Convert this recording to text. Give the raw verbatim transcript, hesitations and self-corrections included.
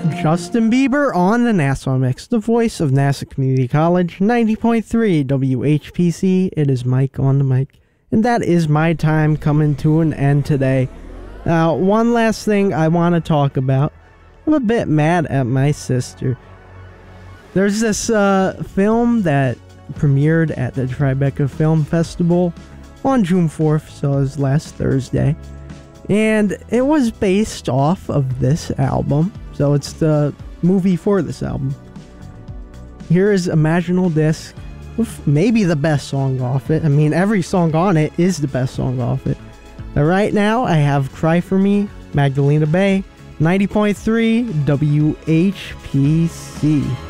Justin Bieber on the Nassau Mix, the voice of Nassau Community College, ninety point three W H P C. It is Mike on the mic, and that is my time coming to an end today. Now, one last thing I want to talk about. I'm a bit mad at my sister. There's this uh, film that premiered at the Tribeca Film Festival on June fourth, so it was last Thursday. And it was based off of this album, so it's the movie for this album. Here is Imaginal Disc, with maybe the best song off it. I mean, every song on it is the best song off it. But right now, I have Cry For Me, Magdalena Bay, ninety point three W H P C.